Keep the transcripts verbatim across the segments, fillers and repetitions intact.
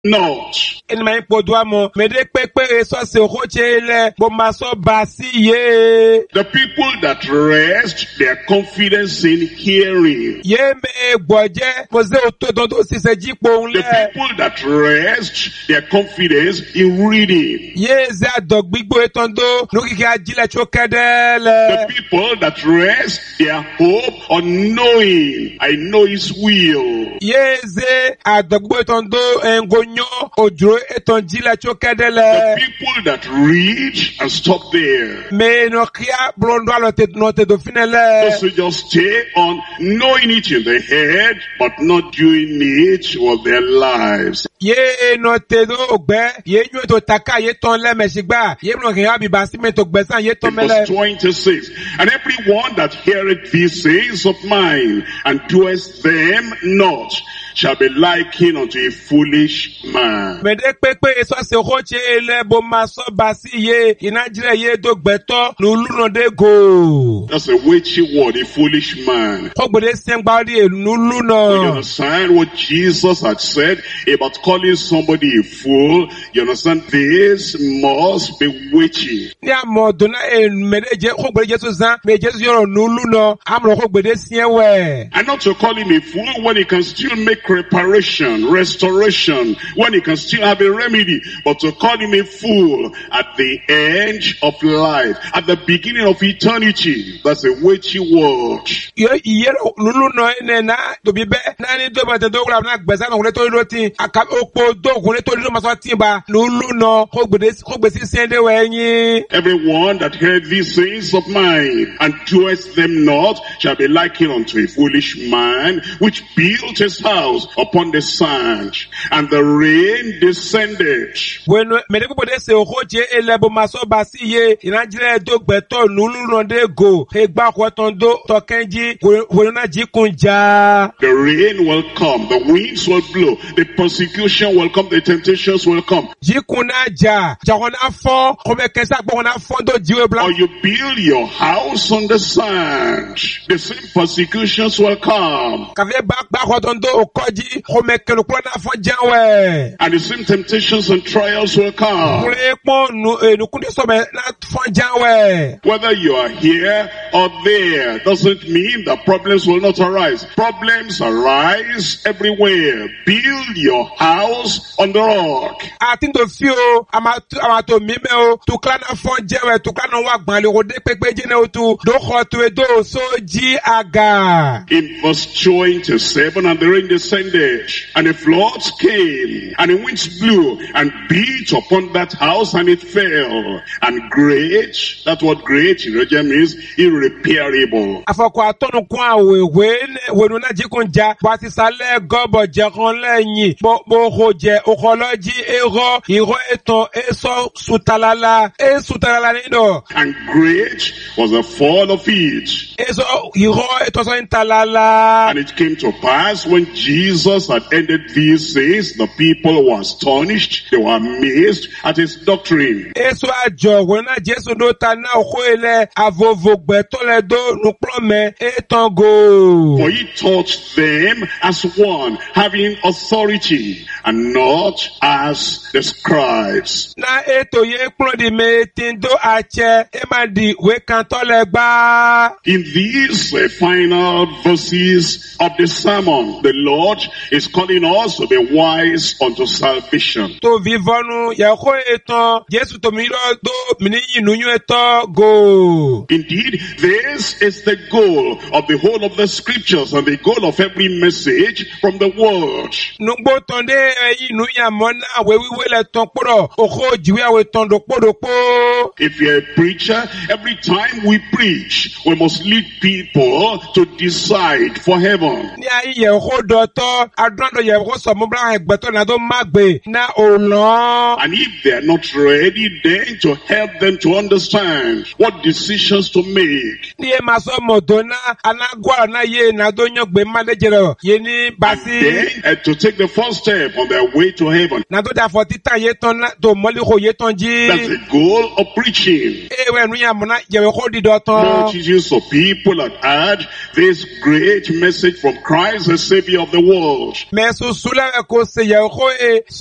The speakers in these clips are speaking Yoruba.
not. In my poduamo, mede pepe so se rochele, bomaso basiye. The people that rest their confidence in hearing. Ye me boje, pose otododo si se jipo The unle. people that rest their confidence in reading. Ye ze adog bigbo etondo, nuki ajile The chokedele. people that rest their hope on knowing, I know His will. Ye ze adog bigbo etondo, engonyo, ojro etonjile The chokedele. people that read and stop there. Me no kia blondo alote note do finele. Those who just stay on knowing it in their head, but not doing it with their lives. Ye no te do ogbe, ye nyu to taka ye ton le mesigba, ye no kia bi basime to gbesan ye ton Verse mele. twenty-six. And everyone that heareth these sayings of mine and doeth them not shall be likened unto a foolish man. Mede pepe eso se roche ele bo maso basi ye, inajire ye do gbeto, nulu no de go. That's a witchy word, a foolish man. Kogbede sengba di e nulu You no. understand what Jesus had said about calling somebody a fool? You understand? This must be witchy. Ni amo dona e mede je kogbede Jesu zan, me Jesu yoro nulu no, amro kogbede sienwe. And not to call him a fool when he can still make reparation, restoration, when he can still have a remedy, but to call him a fool at the end of life, at the beginning of eternity. That's a witchy word. Yo yero nulu no ene na to bibe, na ni do ba te do kula na gbesa no kule to roti, aka opo do kule to lo maso timba, nulu no kogbede kogbesi siende wenyi. Everyone that heard these things of mine and doeth them not shall be likened unto a foolish man which built his house upon the sand, and the rain descended. Bueno, me de poder se oje elebo maso basi ye, inajire do gbeto nulu no de go, egba kwotondo tokenji, wonu na jikunja. The rain will come, the winds will blow, the persecution will come, the temptations will come. Jikuna ja, jahona fo, kome kensa gbona fo do jiwe bla. Or you build your house on the sand, the same persecutions will come. Kave bak ba kwotondo okoji, kome kelo klona fo janwe. And the same temptations and trials will come. Kule pon nu nukunde so be na fo janwe. Whether you are here or there doesn't mean that problems will not arise. Problems arise everywhere. Build your house on the rock. Atin do fio, ama ama to mime o, tu klana fo jewe, tu klana wa gban le rode pepe jene o tu, do khotu e do so ji aga. In verse twenty-seven, and the rain descended, and the floods came, and the winds blew, and beat upon that house, and it fell. And great, that's what great in Roger means, irreparable. Afoko atonu kwa wewe, wenu na jikunja, wasi sale gobo jekon lenyi, bo bo hoje, okoloji, ero, iro eton, eso sutalala, e sutalala nido. And great was the fall of it. Eso, iro eton so intalala. And it came to pass when Jesus had ended these things, the people were astonished, they were amazed at his doctrine. Eso ajo, wenu na Jesu do ta na okoele, avovo gbeto le do, nuklome, eton go. For he taught them as one, having authority, and not as the scribes. Na eto ye klo di me tindo ache, ema di we kantole gba. In these uh, final verses of the sermon, the Lord is calling us to be wise unto salvation. To vivonu, yako eton, Jesu to miro do, mini yinunyu eton go. Indeed, this is the goal of the whole of the scriptures and the goal of every message from the word. Nungbo tonde yinunya mona, we we le ton poro, oko jiwe awe ton do po do po. If you're a preacher, every time we preach, we must lead people to decide for heaven. Ni ayi ye oko doto, adrando ye oko so mubra egbeto na do magbe, na olon. And if they're not ready, then to help them to understand what decisions to make. Ni e maso modona, anagwa na ye na do nyogbe manejero, ye ni And basi. then uh, to take the first step on their way to heaven. Na do da fortita ye ton na, do moli ho ye ton ji. That's the goal of preaching. E we nunya mona, ye we oko di doton. Multitudes of people had heard this great message from Christ, the Savior of the world. Mais sous sous la ko se ye oko e, so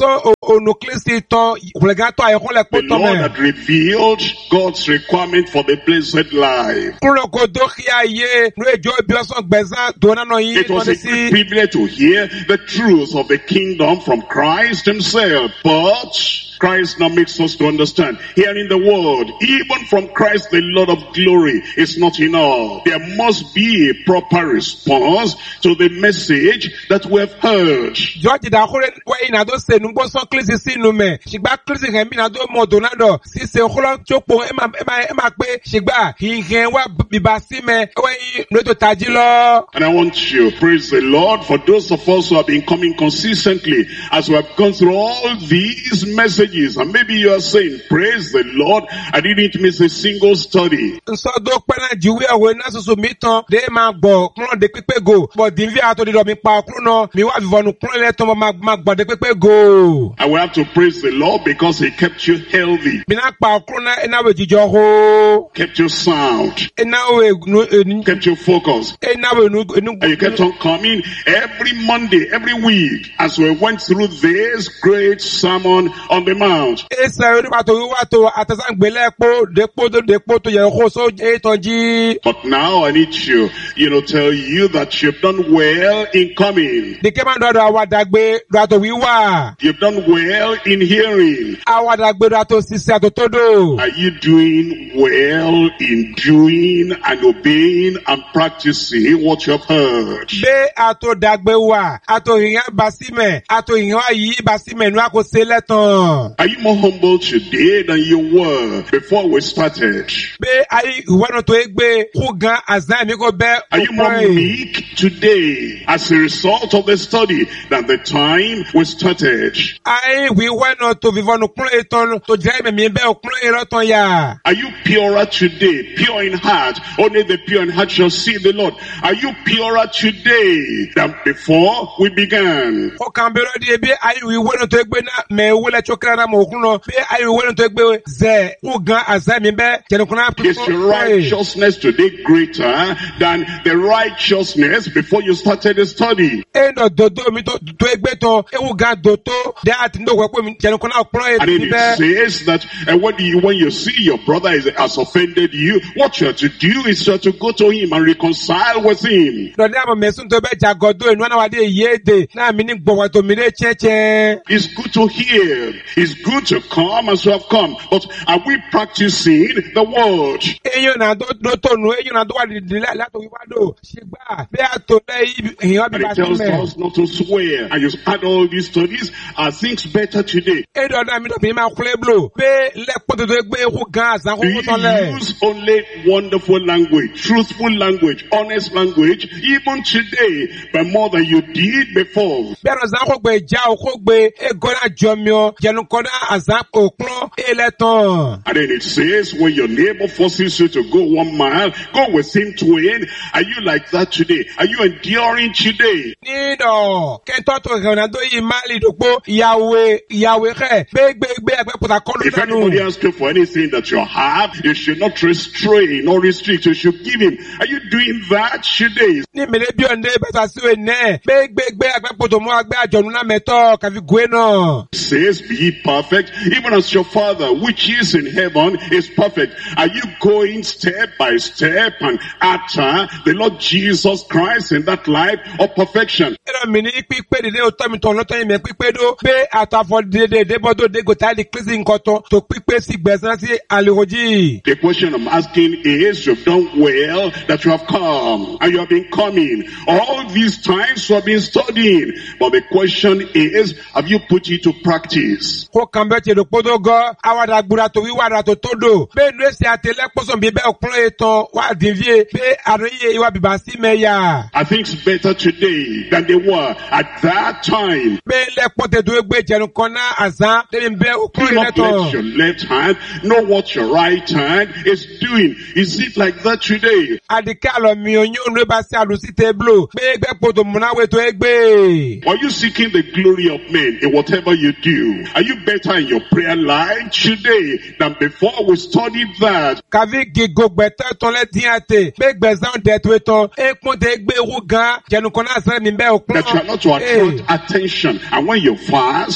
onu Kristi tán òkùnlẹ̀gá tó àyẹ̀kọ́ lẹ̀ pọ̀ The tán Lord mẹ́. had revealed God's requirement for the blessed life. Kúrò kò tó kí ayé nu èjò ibi ọ̀sán gbẹ̀sán tó nánà yín It was tọ́ni a sí. great privilege to hear the truth of the kingdom from Christ himself. But Christ now makes us to understand, hearing the word, even from Christ the Lord of glory, is not enough. There must be a proper response to the message that we have heard. Jọ́ọ̀jì dàkúrẹ́ wẹ́yìn náà tó ṣe nugbó sán Kristi sínú mẹ́. Ṣìgbà Kristi rẹ̀ mí náà tó mọ̀ tó náà dọ̀. Ṣíṣe òkúlọ́ tó pọ̀ ẹ máa ẹ máa pé ṣìgbà ìhìn wá bìbà sí mẹ́ wẹ́yìn ló tó tají lọ. And I want you, praise the Lord, for those of us who have been coming consistently, as we have gone through all these messages, and maybe you are saying, praise the Lord, I didn't miss a single study. Nsọ́dọ̀ pẹ́lá jìwé ọ̀wé náà soso mi tán. Dé máa gbọ̀ kúrò dé pípé go. Bọ̀ dìví àtòdìdọ̀ mi pa kúrò náà. Mi wá fìfọ̀nù kúrò lẹ́tọ̀ máa gbọ̀ dé pípé go. I will have to praise the Lord because he kept you healthy, Mi náà pa kúrò náà ẹ̀ náà wẹ̀ jíjọ hó. kept you sound, Ẹ̀ náà wẹ̀ nu ẹnu. kept you focused. Ẹ̀ náà wẹ̀ nu ẹnu. And you kept on coming every Monday, every week, as we went through this great sermon on the mount. Esa onípa tó wíwá tó àtẹ̀sángbélé pò dépò tó dépò tó yẹ kó só ètò jí. But now I need to, you know, tell you that you've done well in coming. Dìkẹ́ máa ń dọ̀dọ̀ àwàdàgbé dọ̀tò wíwá. You've done well in hearing. Àwàdàgbé dọ̀tò sísẹ́ àtòtódò. Are you doing well in doing and obeying and practicing what you have heard? Bé àtòdàgbé wà, àtòyìnyàn basímẹ̀, àtòyìnyàn ayé basímẹ̀ ní àkóso lẹ́tàn. Are you more humble today than you were before we started? Bé ayé ìwọ́nà tó gbé kú gan àzán mi kò bẹ́ Are you more meek today as a result of the study than the time we started? Ayé ìwọ́nà tó fífọ́nù kúrò ètò tó jẹ́ ìmẹ̀mí bẹ́ òkúrò ìrọ̀tàn yà. Are you purer today, pure in heart? Only the pure in heart shall see the Lord. Are you purer today than before we began? Ó kàn bẹ̀rẹ̀ di ebi ayé ìwọ́nà tó gbé náà mẹ́wúlẹ̀ tó kíra náà mọ̀ òkú náà. Bé ayé ìwọ́nà tó gbé zẹ̀ kú gan àzán mi bẹ́ jẹ̀nukúnná Is your righteousness today greater than the righteousness before you started the study? Eno dodo mi to to egbe to ewu gan doto de ati ndo wepo mi jẹnukun náà kúrò And then ètò it bẹ́ẹ̀. says that uh, when, you, when you see your brother is, has offended you, what you have to do is you have to go to him and reconcile with him. Lọ́dẹ àmọ̀ mẹ́sùn tó bẹ́ẹ̀ jàgọ́dọ̀ inú àwọn àdé yéèdè náà mi ní gbọ̀wọ̀ tó mi lé chẹ́chẹ́. It's good to hear. It's good to come as you have come. But are we practicing the word? Eyín náà tó tó tó nu eyín náà tó wà dídì látò wíwádò ṣùgbọ́n bí a tó lẹ́ ìhìyàn bí And bá it sí tells mẹ́. us not to swear. And you had all these studies. Are things better today? Eyín náà mi tó fi máa kúlẹ̀ blò pé lẹ́pọ̀ tó tó gbé ewu gan àzán Do kókó tán lẹ̀. you use only wonderful language, truthful language, honest language, even today, but more than you did before? Bẹ́ẹ̀ni àzán kò gbé já o kò gbé egó náà jọmiọ jẹnukọ́ náà àzán òkúrọ̀ èlẹ́tàn. And then it says, when your neighbor forces you to go one mile, go with him twain. Are you like that today? Are you enduring today? Nídọ̀ kẹ́ńtọ́ tó ìrìnà tó yí máa lè dòpó ìyàwó ìyàwó rẹ̀ gbégbégbé ẹgbẹ́ pọ̀tà kọlu If dánú. anybody asks you for anything that you have, you should not restrain or restrict. You should give him. Are you doing that today? Ní mèlé bí ọ̀ndé bẹ́sà sí ìwé náà gbégbégbé ẹgbẹ́ pọ̀tò mú agbẹ́ àjọ̀nù náà mẹ́tọ́ kàfi gbé náà. It says, be ye perfect, even as your Father, which is in heaven, is perfect. Are you going step by step and after the Lord Jesus Christ in that life of perfection? Ẹ̀rọ mi ní pípé dédé òtọ́ mi tọ̀ lọ́tọ́ yìí mẹ́ pípé dó pé àtàfọ̀ dédé débọ́dọ̀ dé gòtá di kírísì nǹkan tán tó pípé sí gbẹ̀sán sí àlèròjì. The question I'm asking is, you've done well that you have come and you have been coming. All these times you have been studying. But the question is, have you put it to practice? Kó kàn bẹ́ẹ̀ tẹ̀lé kpọ́dọ̀ gọ́ àwàdà gbúra tó wíwàdà tó tó dò. Bẹ́ẹ̀ ní èsì àtẹlẹ́ kpọ́sọ̀ bí bẹ́ẹ̀ kúnlẹ̀ ètò wà dìvíye pé àríyé ìwà bìbà sí mẹ́yà. Are things better today than they were at that time? Bẹ́ẹ̀ lẹ́pọ̀ tẹ̀dọ̀ gbé jẹun kan náà àzán tẹ̀lé bẹ́ẹ̀ Do kúnlẹ̀ not lẹ́tọ̀. let your left hand know what your right hand is doing. Is it like that today? Àdìkẹ́ àlọ́ mi ò yín òun ló bá sí àlùsí tẹ́blò pé gbẹ́ pọ̀tò múnáwé tó é gbé. Are you seeking the glory of men in whatever you do? Are you better in your prayer life today than before we studied that? Kàfi gígo gbẹ̀tẹ́ tán lẹ́tí àtẹ̀ pé gbẹ̀sán dẹ̀tọ̀ tán ékún tẹ́ gbé ewu gan jẹun kan náà sẹ́mi bẹ́ẹ̀ òkun. That you are not to attract attention. And when you fast,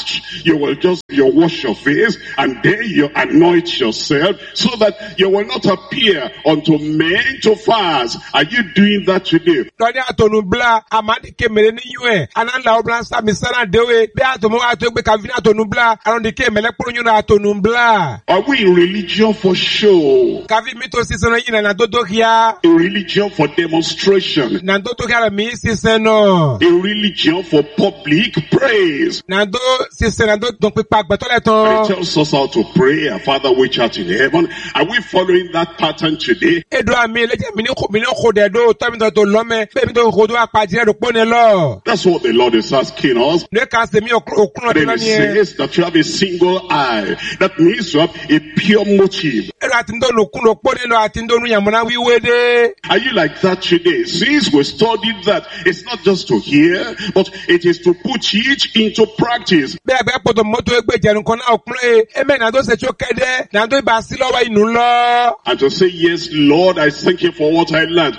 fast, you will just you wash your face and then you anoint yourself so that you will not appear unto men to fast. Are you doing that today? Lọ́ní àtọ̀nù bla, àmàdí kèmèrè ní yún ẹ̀, ànáńlá ọ̀bùnà sàmì sẹ́nà déwé, bí àtọ̀mọ́ àtọ̀gbé kàfínà àtọ̀nù bla, àrùndí kèmèrè kúrò yún àtọ̀nù bla. Are we in religion for show? Kàfí mi tó sísẹ́ náà yìí nà nàdótó kíá. A religion for demonstration? Nàdótó kíá rẹ̀ mi sísẹ́ náà. A religion for public praise? Nàdó sísẹ́ nàdó dùn pípa gbẹ̀tọ́lẹ̀ tán. And it tells us how to pray, our Father which art in heaven. Are we following that pattern today? Edo ami leje mi ni ko mi ni ko de do to mi to to lo me be mi to ko do apajire do pone lo. That's what the Lord is asking us. Ne ka se mi okun Then he says that you have a single eye. That means you have a pure motive. Ero ati ndo no kun lo pone lo ati ndo nu yamuna wiwe de. Are you like that today? Since we studied that, it's not just to hear, but it is to put it into practice. Be be poto moto egbe jerun kan na okun e e me na do se cho kede na do ba si lowo inu lo. And to say, yes, Lord, I thank you for what I learned.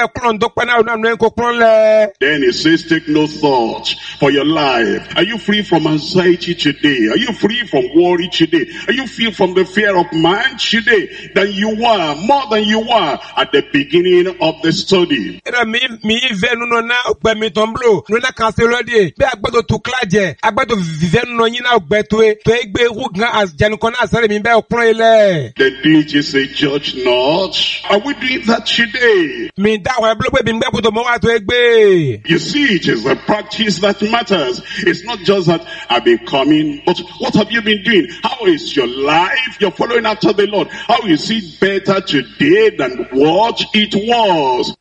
Then he says, take no thought for your life. Are you free from anxiety today? Are you free from worry today? Are you free from the fear of man today? Than you were, more than you were at the beginning of the study. The D J say, judge not. Are we doing that today? You see, it is the practice that matters. It's not just that I've been coming, but what have you been doing? How is your life? You're following after the Lord. How is it better today than what it was?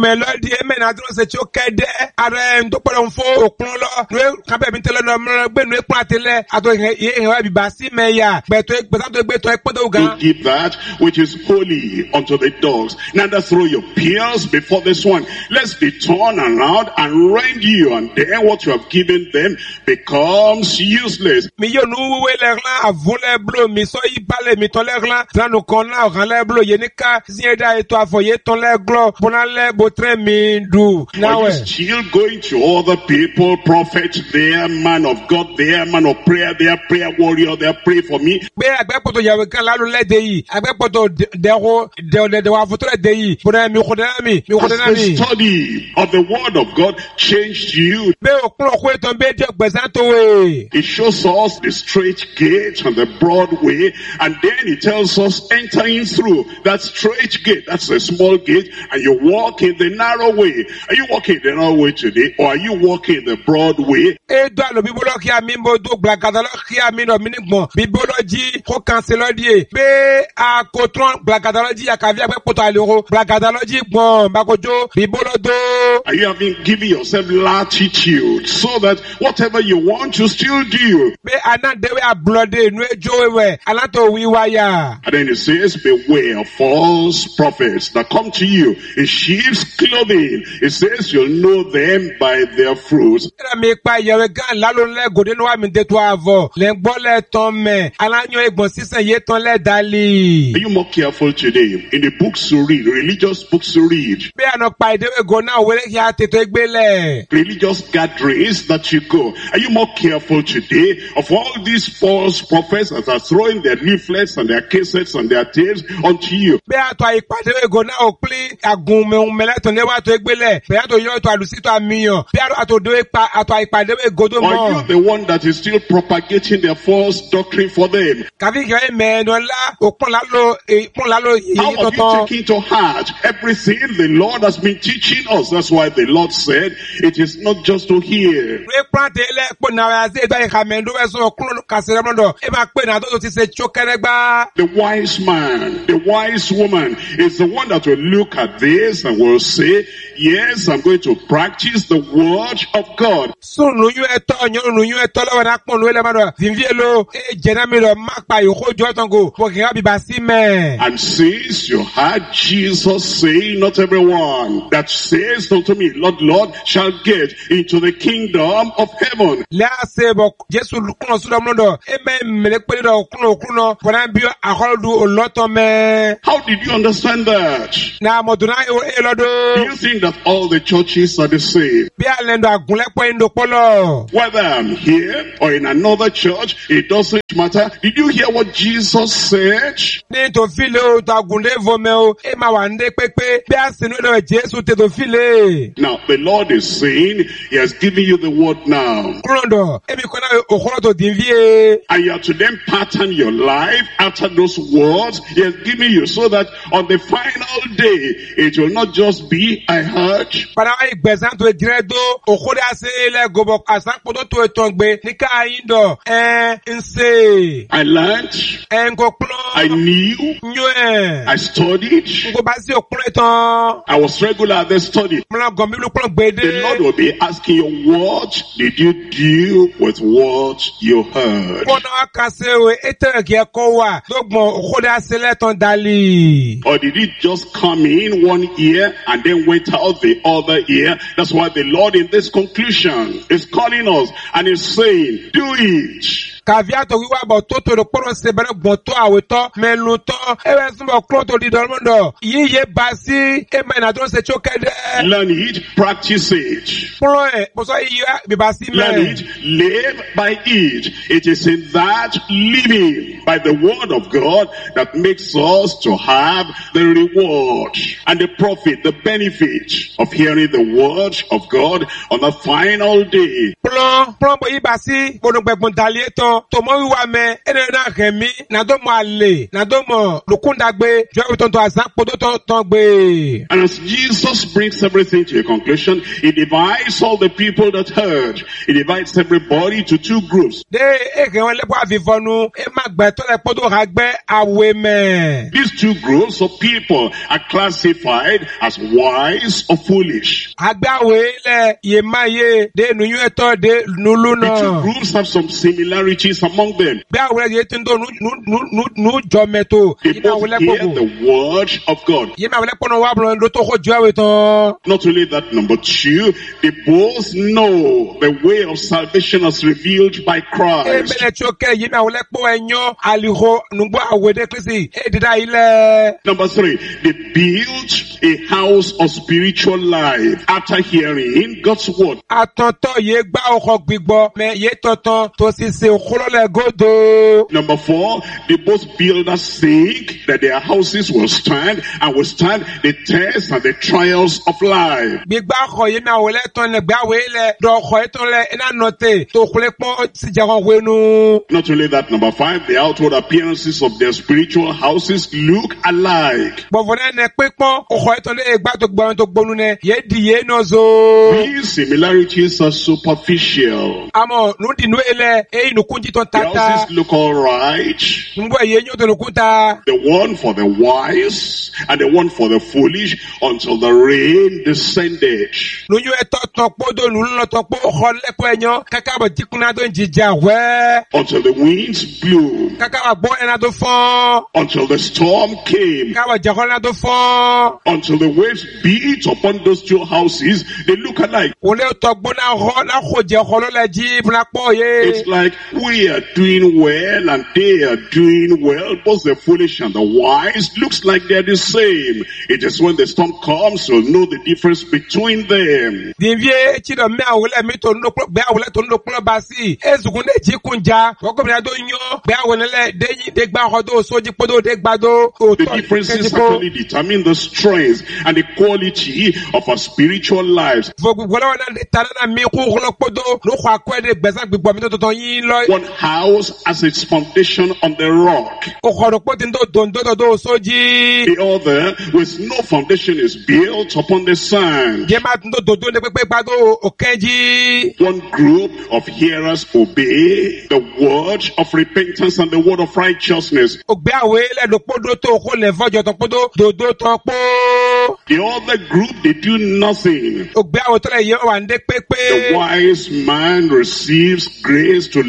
Don't give that which is holy unto the dogs. Neither throw your pearls before this one, lest they turn around and rend you, and then what you have given them becomes useless. Are you still going to other people, prophet there, man of God there, man of prayer there, prayer warrior there, pray for me? Has the study of the word of God changed you? It shows us the straight gate and the broad way, and then it tells us entering through that straight gate. That's a small gate, and you walk in the narrow way. Are you walking the narrow way today, or are you walking the broad way? Are you having given yourself latitude so that whatever you want to still do? And then it says, beware of false prophets that come to you in sheep's clothing. It says you'll know them by their fruits. Are you more careful today in the books to read, religious books to read? Religious gatherings that you go. Are you more careful today of all these false prophets that are throwing their leaflets and their cassettes and their tapes onto you? Are you the one that is still propagating their false doctrine for them? How have you taken to heart everything the Lord has been teaching us? That's why the Lord said it is not just to hear. The wise man, the wise woman is the one that will look at this and will say, yes, I'm going to practice the word of God. And since you heard Jesus say, not everyone that says unto me, Lord, Lord, shall get into the kingdom of heaven. lọ́tọ̀ mẹ́. How did you understand that? Na mọ̀dúnrà Do elọ́dọ̀. you think that all the churches are the same? Bí alẹ́ ndo àgúnlẹ́pọ̀ ndo pọ́lọ̀. Whether I'm here or in another church, it doesn't matter. Did you hear what Jesus said? Ní tó file o, tó àgúnlé vomẹ́ o, ẹ máa wà ndé pépé. Bí a sinú lọ Jésù tẹ tó file. Now, the Lord is saying, He has given you the word now. Kúrọ̀ndọ̀, èmi kọ́ná òkúrọ̀ tó dín fíye. And you are to then pattern your life after those words He has given you, so that on the final day, it will not just be, I heard. Para ìgbẹ̀sán tó jìrẹ́ dó, òkúrẹ́ àṣẹ ilẹ̀ gòbọ̀ àṣàpọ̀dọ̀ tó ètò ọ̀gbẹ́ ní káyín dọ̀. Ẹ ń ṣe. I learned, Ẹ ń kó I kúrọ̀. knew, Nyó ẹ̀. I studied, N kò bá sí òkúrẹ́ tán. I was regular at the study. Mo lọ gàn mí ló kúrọ̀ The gbèdé. Lord will be asking you, what did you do with what you heard? Kọ́nà wa kan ṣe o, ètò ẹ̀kẹ́ kọ́ wà. Lọ́gbọ̀n òkúrẹ́ àṣẹ lẹ́tàn dálì. Or did it just come in one ear and then went out the other ear? That's why the Lord in this conclusion is calling us and is saying, do it. Kavia to wiwa bo to to do poro sebere gbon to aweto menu to ewe sunbo klo to di dormondo yiye basi e me na don se chokede Learn it, practice it. poro e bo so yiye bi basi Learn me it, live by it. It is in that living by the word of God that makes us to have the reward and the profit, the benefit of hearing the word of God on the final day. poro poro bo yi basi bo no gbegbon dalie to to mo wiwa me ene na hemi na do mo ale na do mo lukunda gbe jo to to asan podo to to gbe. And as Jesus brings everything to a conclusion, He divides all the people that heard. He divides everybody to two groups. De e ke won lepo avivonu e ma gbe to le podo ha gbe awe me. These two groups of people are classified as wise or foolish. Agbe awe le ye ma ye de nu yu eto de nulu The two no. groups have some similarities among them. Bí àwòrán yìí ti ń tó nù jọ mẹ́tò. They both hear the word of God. Yìí máa wọlé pọ́nà wà bọ̀rọ̀ ló tó kó jọ ẹ̀wẹ̀ tán. Not only that, number two, they both know the way of salvation as revealed by Christ. Ebele tí ó kẹ́ yìí máa wọlé pọ́ ẹ̀yán àlìhó nùgbọ́ àwòdé Kristi èdìdá ilẹ̀. Number three, they built a house of spiritual life after hearing God's word. Àtọ̀tọ̀ yìí gbá ọkọ̀ gbígbọ́ mẹ yìí tọ̀tàn tó sì ṣe òkúrọ̀lẹ̀ gòdò. Number four, they both builders think that their houses will stand and will stand the tests and the trials of life. Gbígbá ọkọ̀ yìí máa wọlé tán lẹ̀ gbá wẹ̀ lẹ̀ dọ̀ọ̀kọ̀ yìí tán lẹ̀ iná nọ̀tẹ̀ tó kulẹ̀ pọ́n sí jẹun wẹnu. Not only that, number five, the outward appearances of their spiritual houses look alike. Bọ̀fọ̀ náà nẹ pípọ́n ọkọ̀ yìí tán lẹ̀ gbá tó gbọ́n tó gbọ́nu nẹ yé di yé nọ zo. These similarities are superficial. Àmọ́ nùdí nù ilẹ̀ èyí nùkún jí tán The tata. houses look all right. Ngbọ́ èyí yóò tó nùkún ta. The one for the wise and the one for the foolish until the rain descended. Lóyún ẹ̀tọ́ tán kpódò nùlọ́ tán kpó ọkọ̀ lẹ́kọ̀ọ́ ẹ̀yán kàkà bọ̀ jíkúnná tó ń jìjà wẹ́. Until the winds blew. Kàkà bọ̀ gbọ́ ẹ̀nà tó fọ́n. Until the storm came. Kàkà bọ̀ jẹ̀kọ́ ẹ̀nà tó fọ́n. Until the waves beat upon those two houses, they look alike. Wòlé tọ́ gbóná họ lákò jẹ́ ọkọ̀ lọ́lẹ̀ jí fúnra pọ̀ yé. It's like we are doing well and they are doing well. Both the foolish and the wise looks like they're the same. It is when the storm comes you'll know the difference between them. Dìbíyé etí dọ̀ mẹ́ àwòlẹ̀ mi tó ń lókùlọ̀ gbé àwòlẹ̀ tó ń lókùlọ̀ bá sí. Ezùkún dé jí kun já. Wọ́kọ̀ mi àdó yán. Gbé àwòlẹ̀ déyìn dé gbá ọkọ̀ tó sójí kpódò dé gbàdó. The differences actually determine the strength and the quality of our spiritual lives. Fògbùgbọ́lọ́wọ́ náà lè ta náà mi kú kúlọ̀ kpódò. Ló kọ́ àkọ́ ẹ̀ dé gbẹ̀sán gbígbọ́ mi tó tọ̀tọ̀ yín lọ. One house has its foundation on the rock. Ọkọ̀ pọ̀ tí ń tó dòndó dòdó sójí. The other with no foundation is built upon the sand. Jẹ́ máa tún tó dòdó ní pépé gbàdó òkèjì. One group of hearers obey the word of repentance and the word of righteousness. Ògbé àwé lẹ́nu kpódó tó kó lẹ̀ fọ́jọ́ tán kpódó dòdó tán kpó. The other group, they do nothing. Ògbé àwé tó lẹ̀ yẹ wà ń dé pépé. The wise man receives grace to live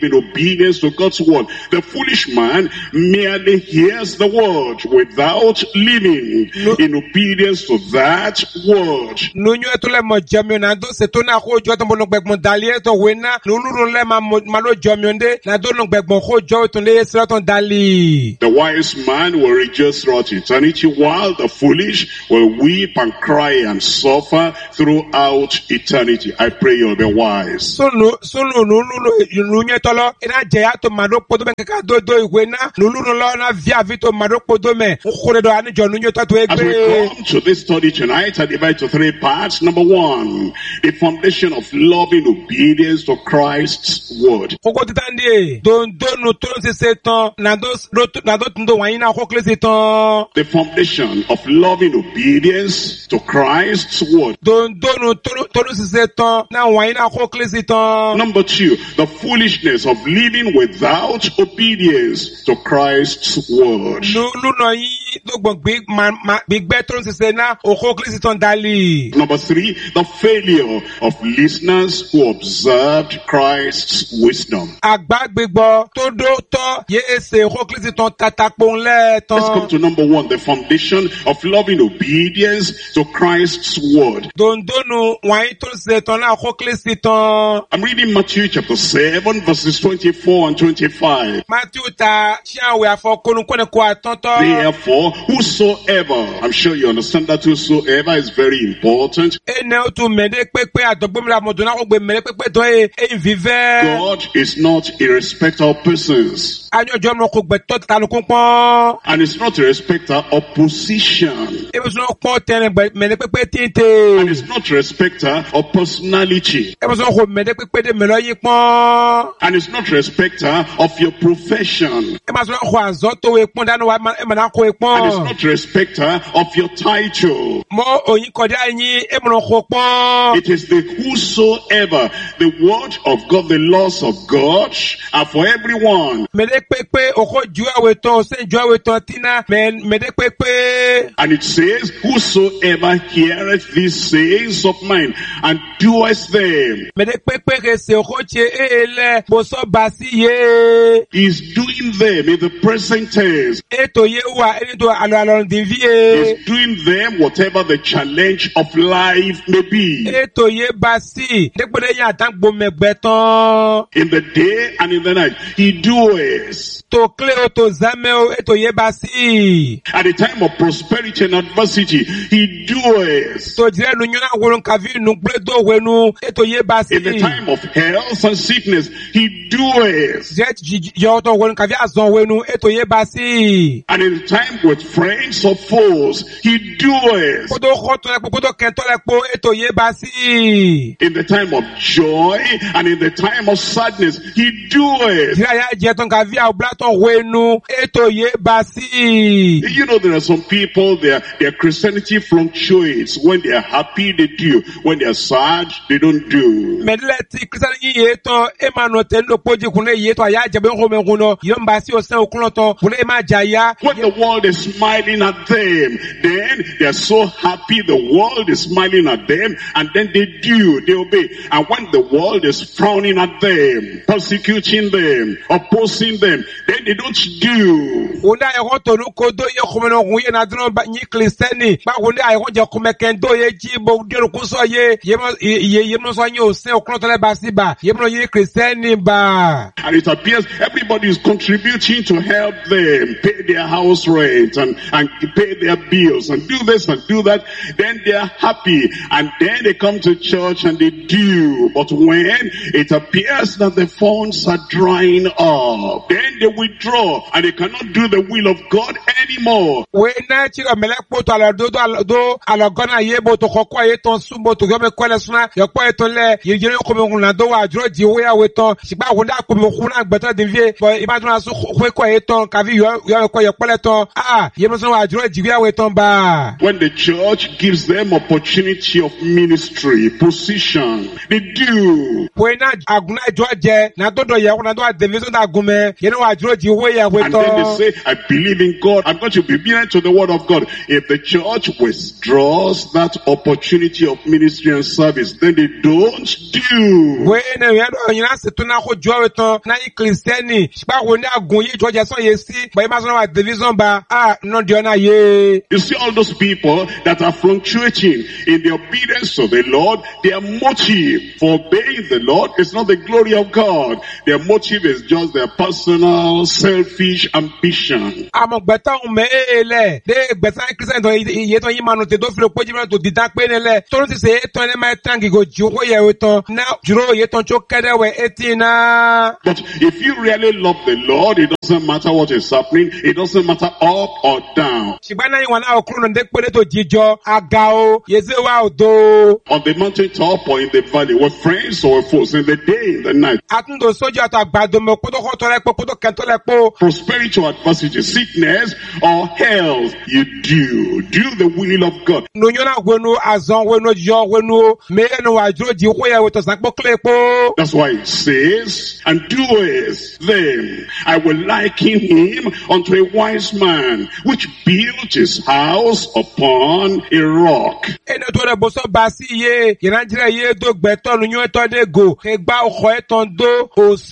in obedience to God's word. The foolish man merely hears the word without living in obedience to that word. Nunyo etule mo jamyo na do se to na ko jo to mo gbegmo dali to wena nuluru le ma ma lo jamyo nde na do no gbegmo ko jo to le se to dali. The wise man will rejoice throughout eternity, while the foolish will weep and cry and suffer throughout eternity. I pray you'll be wise. So no so no nuluru nunyo tolo ina je ya to ma do podo me ka do do wena nuluru lo na via vito ma do podo me ko le do ani jo nunyo to to As we egbe. come to this study tonight, I divide to three parts. Number one, the foundation of loving obedience to Christ's word. Koko titandi don don no to se se ton na do na do ndo wani na ko klese ton The foundation of loving obedience to Christ's word. don don no to to se se ton na wani na ko klese ton. Number two, the foolishness of living without obedience to Christ's word. No lu no yi do gbon big man big better se se na o ko klese ton dali. Number three, the failure of listeners who observed Christ's wisdom. Agba gbegbo to do to ye ese o ko klese ton tatakpon le ton. Let's come to number one, the foundation of loving obedience to Christ's word. Don don no wani to se ton na ko klese ton. I'm reading Matthew chapter seven, verses twenty-four and twenty-five. Matthew ta chian we afọ konu kone ko atonto. Therefore, whosoever, I'm sure you understand that whosoever is very important. Ene o tu mede pepe adogbo mi la mo dona ko gbe mede pepe to e e vive. God is not a respecter of persons. Anyo jo mo ko gbe to ta lu kun pon. And it's not a respecter of position. E mo so pon tene gbe mede pepe And tinte. it's not a respecter of personality. E mo so ko mede pepe de me lo yi pon. And it's not a respecter of your profession. E ma so ko azo to we pon danu wa e ma na ko e And it's pon. not a respecter of your title. Mo oyin ko da yin e mo ko pon. It is the whosoever. The word of God, the laws of God are for everyone. Mede pepe o ko ju awe ton se ju awe ton tina me mede pepe. And it says, whosoever heareth these sayings of mine and doeth them, Mede pepe ke se o ko che e le bo so basi ye. is doing them in the present tense. E to ye wa eni to alo alo din vie. Is doing them whatever the challenge of life may be. E to ye basi depo de yan tan gbo megbeton. In the day and in the night, he doeth. To kle o to zame o e to ye basi. At the time of prosperity and adversity, he doeth. To jire nu nyuna wolon kavi nu ple do wenu e to ye basi. In the time of health and sickness, he doeth. Jet yo to wolon kavi azon wenu e to ye basi. And in the time with friends or foes, he doeth. Kodo khoto le kodo kento le po e to ye basi. In the time of joy and in the time of sadness, he doeth. Jira ya je ton kavi a obla ton wenu e to ye basi. You know, there are some people, their, their Christianity fluctuates. When they are happy, they do. When they are sad, they don't do. Medle ti kristian yi ye ton e ma no ten lo poji kunle ye to ya je be ko me kuno yo mbasi o sen okun ton kunle ma jaya. When the world is smiling at them, then they are so happy the world is smiling at them, and then they do, they obey. And when the world is frowning at them, persecuting them, opposing them, then they don't do. Onda e ko to nu ko do ye ko me no hun ye na dron ba ni kristeni ba wonde ai ko je ko me ken do ye ji bo de ko so ye ye mo ye ye mo so yin o sen okun to le ba si ba ye mo ye kristeni ba. And it appears everybody is contributing to help them pay their house rent and, and pay their bills and do this and do that. Then they are happy. And then they come to church and they do. But when it appears that the funds are drying up, then they withdraw and they cannot do the will of God anymore. We na chi o mele po to ala do do do ala gona ye bo to ko ko ye ton su bo to yo me ko le suna yo ko e to le ye je ko me kun na do wa dro ji we ya we ton si ba wonda ko me kun na gbeto de vie bo ibadun asu ko ko ye ton ka vi yo yo ko ye ko le ton ah ah yemo so wa juro jiwi awe ton ba. When the church gives them opportunity of ministry, position, they do. We na aguna joje na dodo ye na do division da gume yeno wa juro jiwe ya we And ton. then they say, I believe in God. I'm going to be obedient to the word of God. If the church withdraws that opportunity of ministry and service, then they don't do. We na yeno yina se tuna ko jo we ton na yi Christiani ba wo ni agun yi joje so ye si ba ma so na division ba ah no di ona ye. You see all those people that are fluctuating in the obedience to the Lord, their motive for obeying the Lord is not the glory of God. Their motive is just their personal, selfish ambition. Amo gbeta un me ele de gbeta Christian to ye ton yi manu te do filo poji manu to didan pe nele to ti se ton le ma tangi go juro ye we ton na juro ye ton cho kede we etina. But if you really love the Lord, it doesn't matter what is happening. It doesn't matter up or down. Shibana yi wana okru no de pe to jijo agao yeze wa odo. On the mountaintop or in the valley, with friends or with foes, in the day, in the night. Atundo sojo ato agbado mo podo ko to le po podo kan to le po. Prosperity or adversity, sickness or health, you do. Do the will of God. No nyona gwenu azon wenu jo wenu me enu wa juro ji ko ye we to san po kle po. That's why it says, and doeth them. I will liken him unto a wise man, which built his house upon a rock. Ene to le boso basi ye yanjire ye do gbeto nu nyo to de go e gba oko e ton do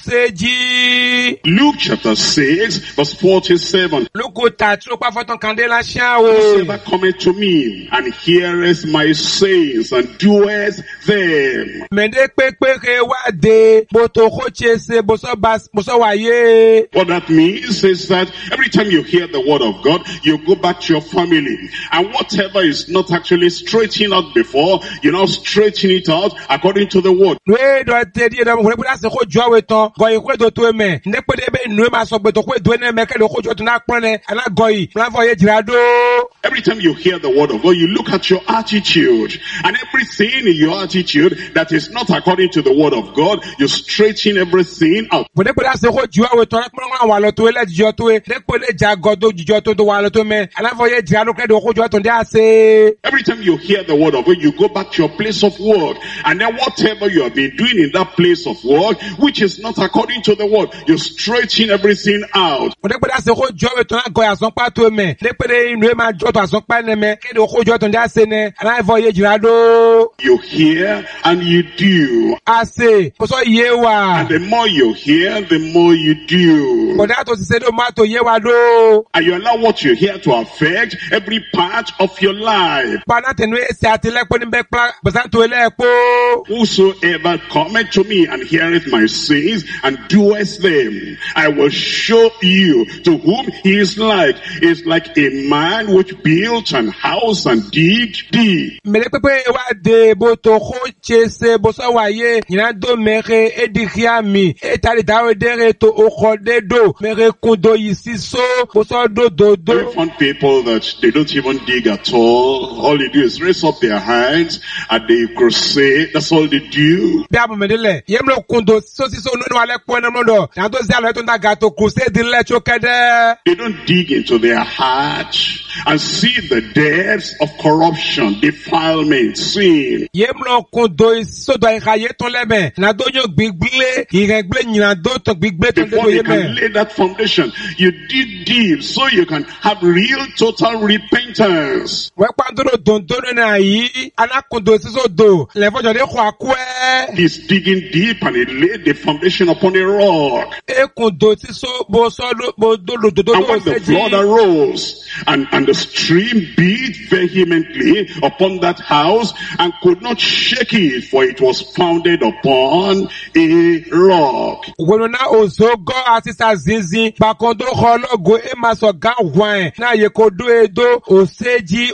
oseji. Luke chapter six verse forty-seven. Luko ta tro pa foton kandela sha o. Whosoever cometh to me and heareth my sayings and doeth them. Mende pe pe ke wa de boto ko chese boso bas boso wa ye. What that means is that every time you hear the word of God, you go back to your family. And whatever is not actually straightening out before, you now straighten it out according to the word. We do te di da mo le bula se ko jo we ton go yi ko do to me. Ne pe de be nu ma so gbe to ko do ne me ke do ko jo to na pon ne ana go yi. Plan for ye jirado. Every time you hear the word of God, you look at your attitude. And everything in your attitude that is not according to the word of God, you straighten everything out. Bo ne pe da se ko jo we ton pon wa lo to le jo to e ne pe le ja go do jo to do wa lo to me. Ana for ye jirado ke do ko jo to de ase. Every time you hear the word of God, you go back to your place of work. And then whatever you have been doing in that place of work, which is not according to the word, you straighten everything out. Bo ne pe da se ko jo we ton go ya son pa to me. Ne pe de inu e ma jo to ason pa ne me ke do ko jo to de ase ne. Ana for ye jirado. You hear and you do. Ase bo so ye wa. And the more you hear, the more you do. Bo da to se do ma to ye wa do. And you allow what you hear to affect every part of your life. Ba na tenu e se atile po ni be pla bo san to ele po. Whosoever cometh to me and heareth my sayings and doeth them, I will show you to whom he is like. He is like a man which built an house and digged deep. Mele pepe wa de bo to ko chese bo so wa ye nyina do mere edikia mi e tali dawe dere to o ko de do mere kundo yisi so bo so do do do. Very fun people that they don't even dig at all. All they do is raise up their hands and they crusade. That's all they do. Bi abo medele yem lo kundo so si so no no ale po na mo do na to zi alo to na ga to crusade le cho kede. They don't dig into their heart and see the depths of corruption, defilement, sin. Yem lo kundo so do ha ye ton le me na do yo gbigble iregble nyina do to gbigble to Before do you ye can me. lay that foundation, you dig deep so you can have real total repentance. We pandoro don don na yi ana kundo si so do le fo jo de ko akwe. He's digging deep and he laid the foundation upon a rock. E kundo si so bo so lo bo do lo do do And when the flood seji. arose and, and the stream beat vehemently upon that house and could not shake it, for it was founded upon a rock. Wono na ozogo asisa zizi bakondo hologo e maso ga wan na ye kodo edo oseji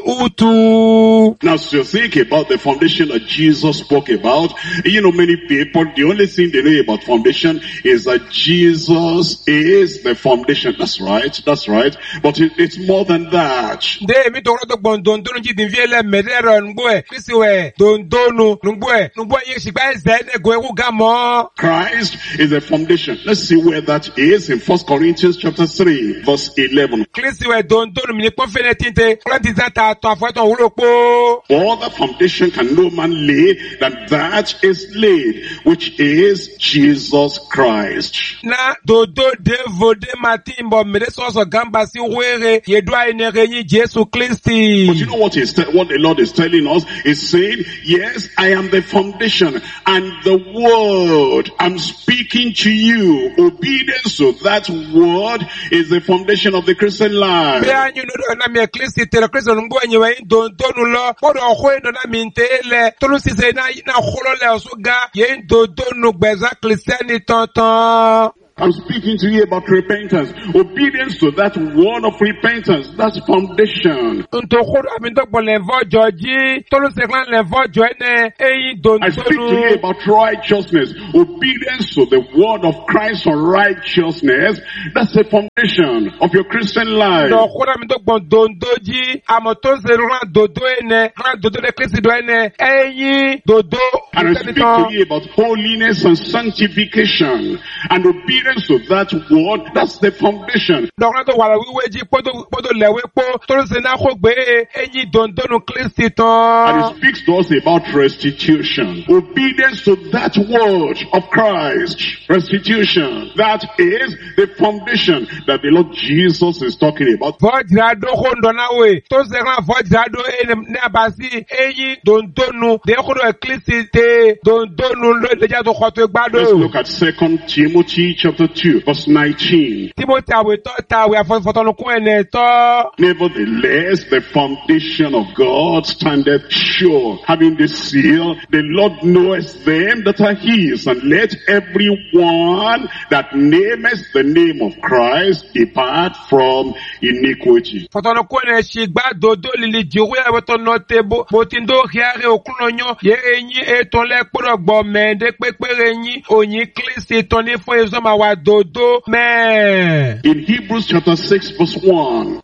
utu. Now, so you think about the foundation that Jesus spoke about. You know, many people, the only thing they know about foundation is that Jesus is the foundation. That's right, that's right. But it, it's more than that. that. De mi to roto gbondondonu ji din viele medero ngwe. Krisi we dondonu ngwe. Ngwe ye shigba eze go ewu gamo. Christ is the foundation. Let's see where that is in First Corinthians chapter three, verse eleven. Krisi we dondonu mi ko fene tinte. Korinti zata to afoto wulo po. For the foundation can no man lay than that is laid, which is Jesus Christ. Na dodo devo de matimbo mere so so gamba si were yedwa ene renyi Jesu Christi. But you know what is what the Lord is telling us? He's saying, yes, I am the foundation, and the word I'm speaking to you, obedience to that word is the foundation of the Christian life. Be anyu no na me Christi te Christi no ngwe nyewe dondonu lo podo hwe no na mintele tolu sise na na kholo le osuga ye dondonu gbeza Christiani tonton. I'm speaking to you about repentance. Obedience to that word of repentance. That's foundation. I speak to you about righteousness. Obedience to the word of Christ on righteousness. That's the foundation of your Christian life. And I speak to you about holiness and sanctification. And obedience to that word, that's the foundation. And it speaks to us about restitution. Obedience to that word of Christ. Restitution. That is the foundation that the Lord Jesus is talking about. Let's look at Second Timothy chapter two, verse nineteen. Nevertheless, the foundation of God standeth sure, having the seal, the Lord knoweth them that are his, and let every one that nameth the name of Christ depart from iniquity. In Hebrews chapter six verse one.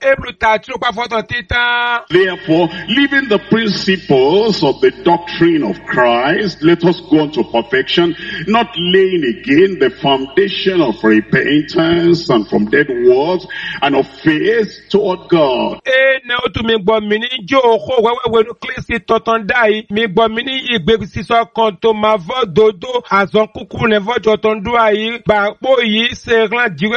Therefore, leaving the principles of the doctrine of Christ, let us go on to perfection, not laying again the foundation of repentance and from dead works and of faith toward God. We have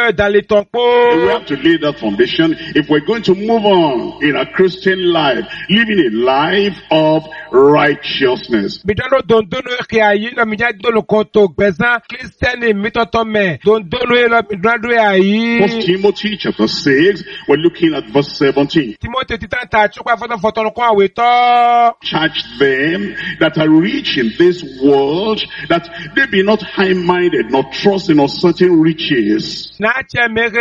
to lay that foundation if we're going to move on in a Christian life, living a life of righteousness. First Timothy chapter six, we're looking at verse seventeen. Charge them that are rich in this world, that they be not high-minded, nor trust in certain riches. They be not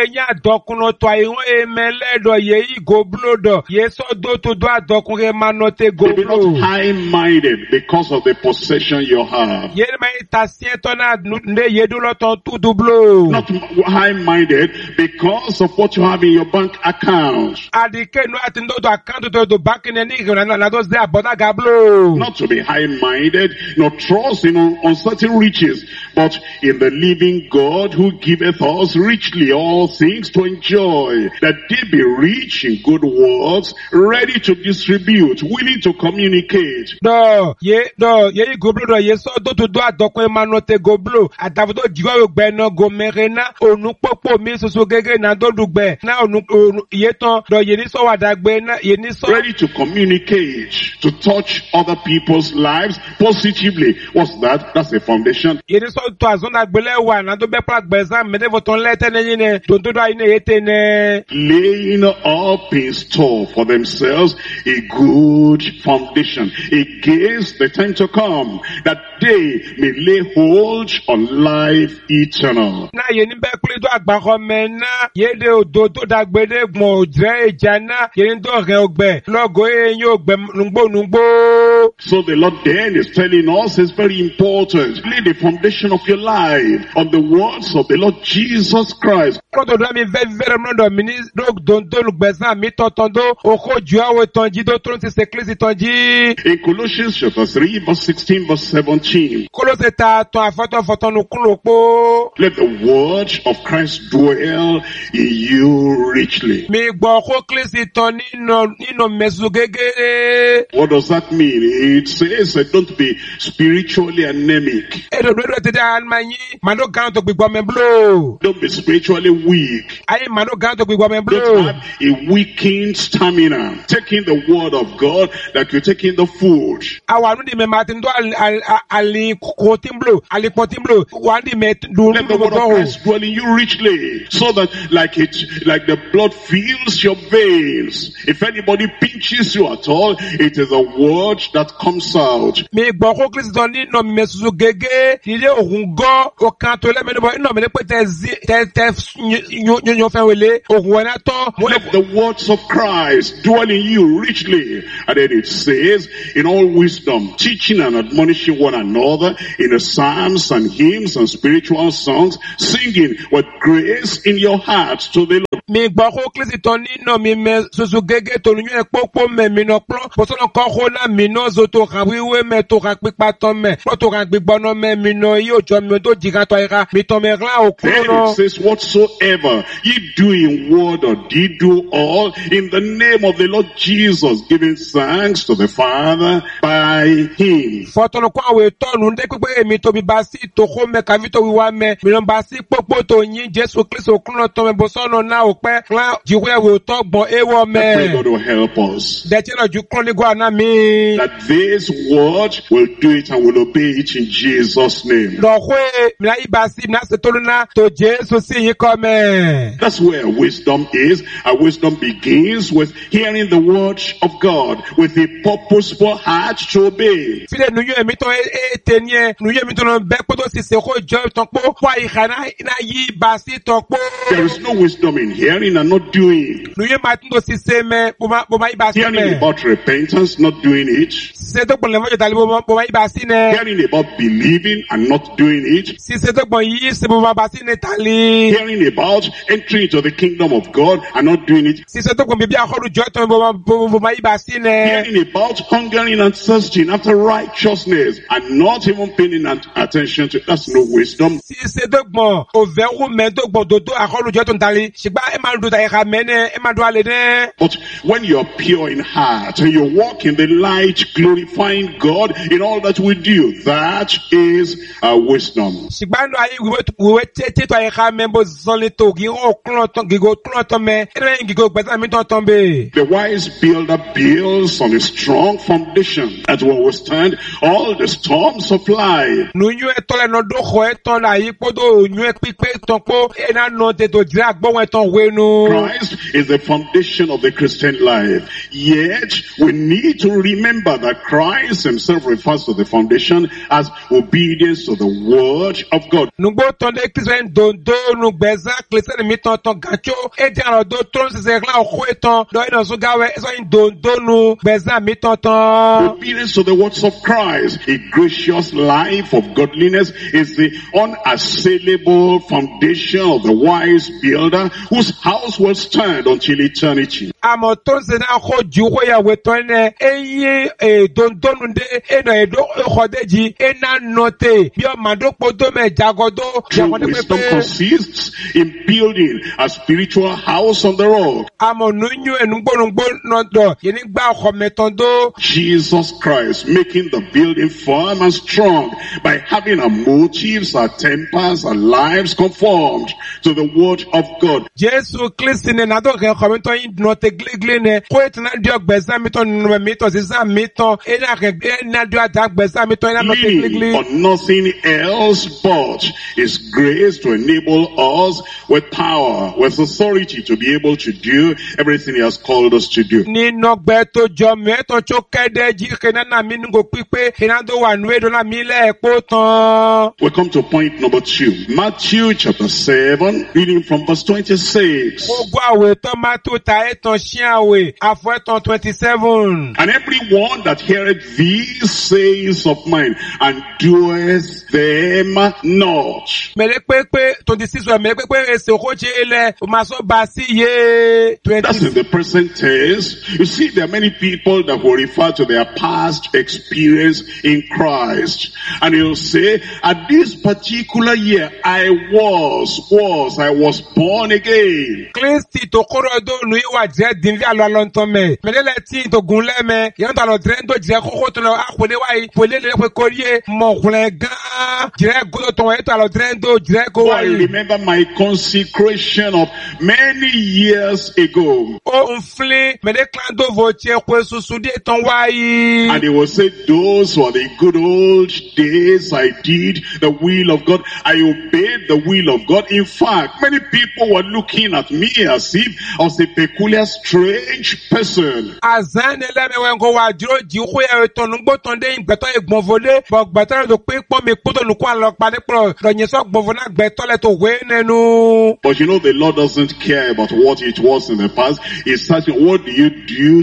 high-minded because of the possession you have. Not high-minded because of what you have in your bank account. Not to be high-minded, nor trust in uncertain riches, but in the living God who giveth us richly all things to enjoy, that they be rich in good works, ready to distribute, willing to communicate. Do, ye, do, ye goblo, ye so do to do a dokwe manote goblo, a davdo jigo beno gomerena, onu popo mi so gege na do dugbe, na onu yeton, do ye ni so wadagbe na, ye ni so. Ready to communicate, to touch other people's lives positively. What's that? That's the foundation. Ye ni so to azona gbele wa na do be pra gbeza me de voton lete ne yine, do do da ine yete ne. Laying up in store for themselves a good foundation against the time to come, that they may lay hold on life eternal. Na ye ni be kuli do agbaro mena, ye de do do da gbede gbon dre jana, ye ni do re ogbe, logo e yin ogbe nungbo nungbo. So the Lord then is telling us it's very important. Lay the foundation of your life on the words of the Lord Jesus Christ. Kọ́tọ̀dọ́ mi fẹ́ fẹ́rẹ̀ mọ́dọ̀ mi ní dòdò lùgbẹ̀sán mi tọ̀tọ̀dọ́ òkò jù àwọn ìtànjí tó tó ti ṣe kílísì tànjí. In Colossians chapter three, verse sixteen, verse seventeen. Kólóṣe ta tán àfọ́tọ̀ fọ́tọ̀nù kúrò pó. Let the word of Christ dwell in you richly. Mi gbọ́ kó kílísì tán nínú nínú mẹ́sùn gẹ́gẹ́. What does that mean? It says that don't be spiritually anemic. Èdè òdòdó ti dá àlùmáyé. Màdó gan tó gbígbọ́ mi bló. Don't be spiritually weak. Ayé màdó gan tó gbígbọ́ mi bló. Don't have a weakened stamina. Taking the word of God like you're taking the food. Àwọn àdúndì mi máa ti ń dọ́ àlì kòkó tí ń bló, àlì pọ̀ tí ń bló. Wà á dì mẹ́ dùn Let the word of Christ dwell in you richly, so that like it, like the blood fills your veins. If anybody pinches you at all, it is a word that comes out. Mi gbọ́ kó kílísì tán nínú mẹ́sùn gẹ́gẹ́. Ilé ògùn gọ́ ọ̀kan tó lẹ́mẹ̀ẹ́ bọ̀ inú mi ní pé tẹ zi tẹ tẹ yóò fẹ́ wẹlé ògùn wọn náà tán. Let the words of Christ dwell in you richly. And then it says, in all wisdom, teaching and admonishing one another in the psalms and hymns and spiritual songs, singing with grace in your hearts to the Lord. Mi gbọ́ kó kílísì tán nínú mi mẹ́ soso gẹ́gẹ́ tó lóyún ẹ̀ pópó mẹ́ mi náà pọ́n. Bọ́sọ̀nà kan kó náà mi náà zo tó kàn wíwé mẹ́ tó kàn pípa tán mẹ́. Pọ́ tó kàn gbígbọ́ náà mẹ́ mi náà yóò jọ mi tó jìgá tó ẹ̀ka mi tán mẹ́ rán òkú Then náà. it says, whatsoever ye do in word or deed, do all in the name of the Lord Jesus, giving thanks to the Father by him. Fọ́tọ̀nù kó àwọn ètò ọ̀nù ndé pípé èmi tóbi bá sí tòkó mẹ́ kàví tó wíwá mẹ́. Mìíràn bá sí pópó tó yín Jésù Kristo kúnlọ̀ tán mẹ́ bọ́sọ̀nù náà ò pẹ́ rán jìwé ẹ̀wò tó gbọ̀n éwọ́ I pray God mẹ́. will help us. Dẹ̀tí náà ju kúrò nígbà náà mi. That this word will do it and will obey it in Jesus' name. Lọ́kùn mìíràn yìí bá sí mìíràn ṣètò lónà tó Jésù sí yín kọ́ mẹ́. That's where wisdom is. Our wisdom begins with hearing the word of God with a purposeful heart to obey. Fílẹ̀ nuyú èmi tán é tẹ̀ ní ẹ̀ nuyú èmi tán lọ bẹ́ pé tó sì ṣe kó jọ ìtàn pó wá ìhà náà yí bá sí tán pó. There is no wisdom in hearing and not doing. Nuyú máa tún tó sì ṣe mẹ́ bó máa yí bá sí Hearing mẹ́. about repentance, not doing it. Ṣé tó gbọ̀n lẹ́mọ́jọ́ tàbí bó máa yí bá sí nẹ́. Hearing about believing and not doing it. Ṣé tó gbọ̀n yí ṣe bó máa bá sí nẹ́ tàlí. Hearing about entering into the kingdom of God and not doing it. Ṣé tó gbọ̀n bíbí àkọ́rùjọ́ tán bó máa yí bá sí nẹ́. Hearing about hungering and thirsting after righteousness and not even paying attention to it. That's no wisdom. Ṣé tó gbọ̀n òvẹ́rù mẹ́ tó gbọ̀n dòdò àkọ́rùjọ́ tó ń tàlí. Ṣùgbọ́n ẹ máa ń dòdò àyíká mẹ́ nẹ́ ẹ máa dò àlẹ́ nẹ́. But when you're pure in heart and you walk in the light, glorifying God in all that we do, that is our wisdom. Ṣùgbọ́n ayé wíwé tètè tó àyíká mẹ́ bó sọ́lé tó gígó kúrò tán gígó kúrò tán mẹ́ ẹ̀rẹ́ gígó gbẹ̀sán mi tán tán bẹ́ẹ̀. The wise builder builds on a strong foundation that will withstand all the storms of life. Nuyú ẹ tọ́lẹ̀ náà dókòó ẹ tán là yí kpọ́dọ̀ ònyú ẹ pípé tán kpó ẹ náà nọ tètò jìrì àgbọ̀wọ̀ ẹ tán wénu. Christ is the foundation of the Christian life. Yet, we need to remember that Christ himself refers to the foundation as obedience to the word of God. Nùgbò tán dé kristian dòdò nùgbẹ̀sán kristian mi tán tán gàtó ẹ jẹ́ àrò dó tó ń ṣiṣẹ́ ẹ̀kọ́ òkú ẹ tán lọ ẹ̀ náà sún gáwẹ́ ẹ sọ yín dòdò nùgbẹ̀sán mi tán tán. Obedience to the words of Christ, a gracious life of godliness, is the unassailable foundation of the wise builder whose house will stand until eternity. Àmọ́ tó ń ṣe náà kó ju kó yà wẹ̀ tán ẹ̀ ẹ̀yìn dòdò nùdé ẹ̀ náà ẹ̀dọ́ ẹ̀kọ́dẹ́jì ẹ̀ náà nọ tẹ̀ bí ọmọ àdókò tó mẹ̀ jagodó. True wisdom consists in building a spiritual house on the rock. Àmọ́ nùyú ẹ̀nùgbònùgbò náà dọ̀ yẹn ní gbà ọkọ̀ mẹ́tàn dó. Jesus Christ making the building firm and strong by having our motives, our tempers, our lives conformed to the word of God. Jésù Kristi ní nàdó kẹ́ ọkọ̀ mẹ́tàn yìí dùnà tẹ gíléglé ní kó ètò náà di ọgbẹ̀sán mẹ́tàn nínú mẹ́tàn sísá mẹ́tàn ẹ̀ náà kẹ́ ẹ̀ náà di ọjà ọgbẹ̀sán mẹ́tàn ẹ̀ náà tẹ gíléglé. Leaning on nothing else but His grace to enable us with power, with authority to be able to do do everything he has called us to do. Nínú ọgbẹ́ tó jọ mẹ́tọ̀ tó kẹ́dẹ́ jí kẹ́nánà mi nígbò pípé kẹ́nádó wà nú èdò náà mi lẹ́ẹ̀pọ̀ tán. We come to point number two. Matthew chapter seven, reading from verse twenty-six. Gbogbo àwẹ̀ tán máa tó ta ẹ̀tàn ṣí àwẹ̀ àfọ̀ ẹ̀tàn twenty-seven. And everyone that heareth these sayings of mine and doeth them not. Mẹ̀lẹ́ pépé twenty-six wẹ̀ mẹ̀lẹ́ pépé èsè òkò ṣe ilẹ̀ òmàṣọ́ bá sí yé twenty. That's in the present tense. You see, there are many people that will refer to their past experience in Christ. And he'll say, at this particular year, I was, was, I was born again. Kristi tó kóró dóònù ìwà jẹ́ dìnví àlọ́ àlọ́ntọ́ mẹ́. Mẹ̀lẹ́lẹ̀ tí tó gùn lẹ́mẹ̀. Yẹn tó àlọ́ dìrẹ́ ń tó jẹ́ kókó tó lọ àpòlé wáyé. Pòlé lè pé kóríyé mọ̀kùnrin gan. Jìrẹ́ gbọ́dọ̀ tó wọ́n ètò àlọ́ dìrẹ́ ń tó jìrẹ́ kó I wáyé. remember my consecration of many years ago. Ó ń filé mẹ̀lẹ́ kíláńdó vò tiẹ̀ pé susu dé tán wáyé. And he will say, those were the good old days I did the will of God. I obeyed the will of God. In fact, many people were looking at me as if I was a peculiar, strange person. Azan ẹlẹ́mẹ̀wẹ̀ ń kó wa dúró jí kó yẹ ètò nígbó tán dé ìgbẹ́tọ́ ìgbọ̀n volé. Bọ̀ gbẹ̀tọ́ rẹ̀ tó pé pọ́n mi kótó nùkú àlọ́ padì pọ̀. Lọ́yìn sọ gbọ̀n volé gbẹ̀tọ́ lẹ̀ tó wé nẹnu. But you know, the Lord doesn't care about what it was in the past. He's asking, what do you do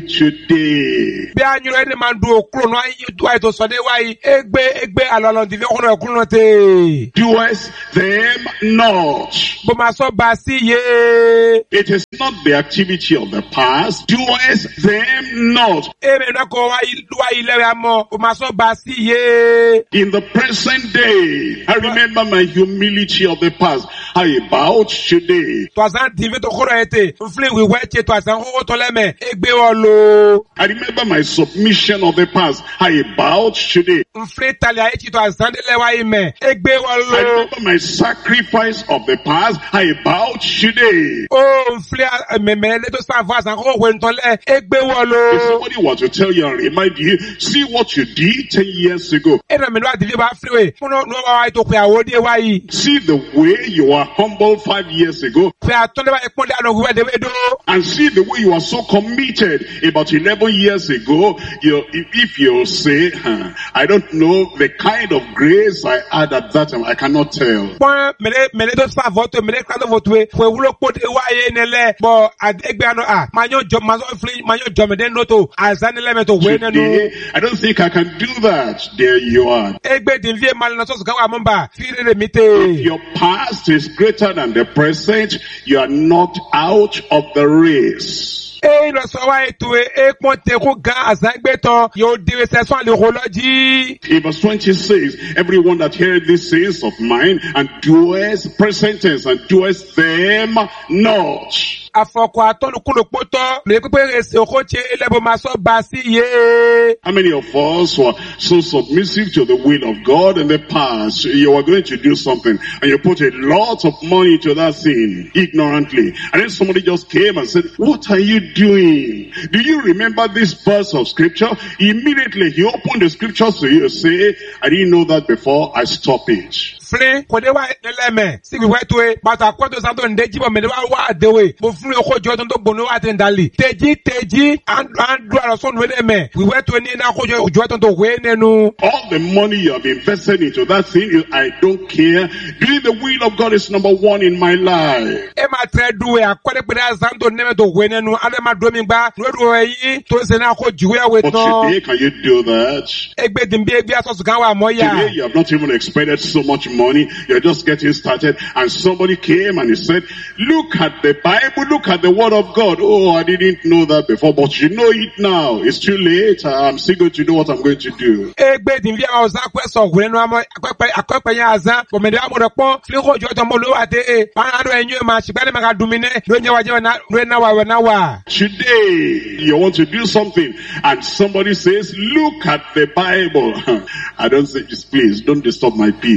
today? Bí a nyúrò ẹni máa ń du òkúrò náà yí tó àìtó sọdé wáyé. Égbé égbé àlọ́lọ́ dìbí ọkùnrin ọkùnrin náà tè. Doest them not. Bó máa sọ bá sí yé. It is not the activity of the past. Doest them not. Èmi náà kọ́ wáyé lẹ́rẹ̀ àmọ́. Bó máa sọ bá sí yé. In the present day, I remember my humility of the past. How about today? Tó àzán dìbí tó kúrò ẹ̀ tè. Nfilé wíwẹ́ tè tó àzán kókó tó lẹ́mẹ̀. Égbé wọ́n lo. I remember my submission of the past. How about today? Nfilé tali ayé tì tó àzán délẹ̀ wáyé mẹ́. Égbé wọ́n I lo. remember my sacrifice of the past. How about today? Ó nfilé mẹ̀mẹ́ lé tó sàn fún àzán kókó wẹ̀ ntọ́lẹ̀. Égbé wọ́n lo. If somebody were to tell you and remind you, see what you did ten years ago. Ẹ̀rọ mi ló àdìbí bá fíwé. Fúnà ní wọ́n wáyé tó pè àwòdì wáyé. See the way you were humble five years ago. Fẹ́ àtọ́lẹ̀ wáyé pọ́ndé àná òwúwẹ́ dẹ́wẹ́ dó. And see the way you were so committed about eleven years ago. You, if, if you say, huh, I don't know the kind of grace I had at that time, I cannot tell. Pọ́n mẹ́lẹ́ mẹ́lẹ́ tó sàn fọ́tò mẹ́lẹ́ kíláàdó fọ́tò wẹ̀ fún ewúrọ́ pọ́ndé wáyé nílẹ̀. Bọ̀ àdégbé àná à máa yóò jọ máa sọ fún máa yóò jọ mẹ́dẹ́ nótò àzánilẹ́mẹ́tò wẹ́ nínú. Today, I don't think I can do that. There you are. Égbé dìnvíé máa lọ sọ́sù káwá mọ́mbà fírèrè mi tè. If your past is greater than the present, you are not out of the race. Ey lọ sọ wá ètò ẹ pọ́n tẹ̀kú gan àzágbé tán yóò dìrì sẹ́sọ́ àlèkò lọ́jì. In verse twenty-six, everyone that heareth these sayings of mine and doeth, present tense, and doeth them not. Afọkọ atọ́nukúlò pótọ́ lè pípé èsì òkò ṣe ẹlẹ́bùn máa sọ bá sí yé. How many of us were so submissive to the will of God in the past? You were going to do something and you put a lot of money into that thing ignorantly. And then somebody just came and said, what are you doing? Do you remember this verse of scripture? Immediately he opened the scriptures to you and say, I didn't know that before, I stop it. Fle kòdé wá ẹlẹ́mẹ̀ sí ìwé tó e bàtà kọ́tò sátọ̀ ǹdẹ́ jíbọ̀ mẹ́lẹ́ wá wá àdéwé mo fún mi kó jọ tó ń tó gbóná wá ti ń dalì. Tèjì tèjì àndú àlọ́sọ̀nù wẹ́lẹ́mẹ̀ ìwé tó ní iná kó jọ òjò tó ń tó wé nẹnu. All the money you have invested into that thing, you, I don't care. Doing the will of God is number one in my life. Ẹ máa tẹ́ du ẹ̀ akọ́lẹ́pẹ̀lẹ́ àzán tó nẹ́mẹ̀ tó wé nẹnu alẹ́ máa dómi gbá lórí ẹ̀yìn tó ń sẹ́ náà kó jùwé ẹ̀wé But tán. today, can you do that? Ẹgbẹ́ dìbí ẹgbẹ́ asọ́sù kan wà mọ́ yá. Today, you have not even expended so much money. You're just getting started. And somebody came and he said, look at the Bible, look at the word of God. Oh, I didn't know that before, but you know it now. It's too late. I'm still going to do what I'm going to do. Egbe dìbí àwọn ọ̀sán akẹ́sọ̀ ògùnrin ní ọmọ akọ́pẹ́ yẹn àzán òmìnira amúdọ̀ pọ́n fílíkọ̀ òjò tó ń bọ̀ lówó àti ẹ̀ wọn àdó ẹ̀yìn ẹ̀ máa ṣùgbọ́n ẹ̀ máa ka dùn mí ní ló ń jẹ́ wájú ẹ̀ náà wà wẹ̀ náà wà. Today, you want to do something and somebody says, look at the Bible. I don't say, please, don't disturb my peace. I,